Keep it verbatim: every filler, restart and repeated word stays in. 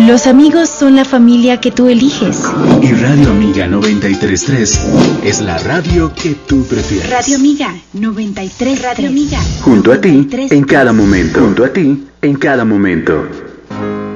Los amigos son la familia que tú eliges. Y Radio Amiga noventa y tres punto tres es la radio que tú prefieres. Radio Amiga noventa y tres. Radio Amiga. Junto a ti, en cada momento. Junto a ti, en cada momento.